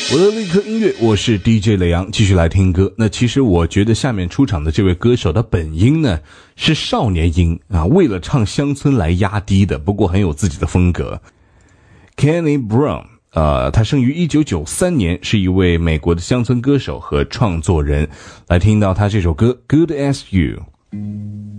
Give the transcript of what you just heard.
我的立刻音乐，我是 DJ 雷阳，继续来听歌。那其实我觉得下面出场的这位歌手的本音呢是少年音啊，为了唱乡村来压低的，不过很有自己的风格。Kenny Brown， 他生于1993年，是一位美国的乡村歌手和创作人。来听到他这首歌 Good As You。